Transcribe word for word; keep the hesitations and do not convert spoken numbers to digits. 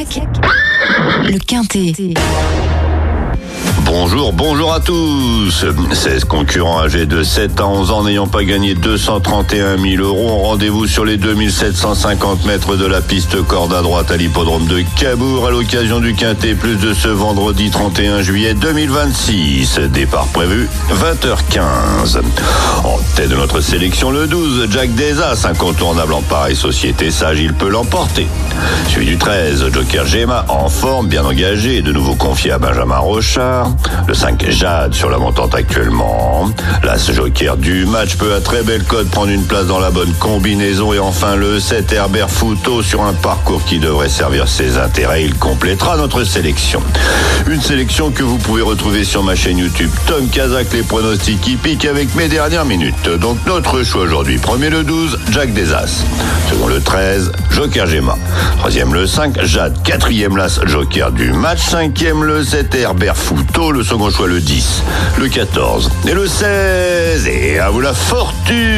le Quintet. Bonjour, bonjour à tous. seize concurrents âgés de sept à onze ans n'ayant pas gagné deux cent trente et un mille euros ont rendez-vous sur les deux mille sept cent cinquante mètres de la piste corde à droite à l'hippodrome de Cabourg à l'occasion du Quintet Plus de ce vendredi trente et un juillet deux mille vingt-six. Départ prévu vingt heures quinze. En tête de notre sélection, le douze, Jack des As, incontournable en pareille société sage, il peut l'emporter. Suivi du treize, Joker Gemma, en forme, bien engagé et de nouveau confié à Benjamin Rochard. Le cinq, Jade, sur la montante actuellement. L'As Joker du match peut à très belle cote prendre une place dans la bonne combinaison. Et enfin le sept, Herbert Fouteau, sur un parcours qui devrait servir ses intérêts. Il complétera notre sélection. Une sélection que vous pouvez retrouver sur ma chaîne YouTube Tom Kazak, les pronostics hippiques avec mes dernières minutes. Donc notre choix aujourd'hui. Premier le douze, Jack des As. Second le treize, Joker Gemma. Troisième le cinq, Jade. Quatrième l'As Joker du match. Cinquième le sept, Herbert Fouteau. Le second choix le dix, le quatorze et le seize. Et à vous la fortune!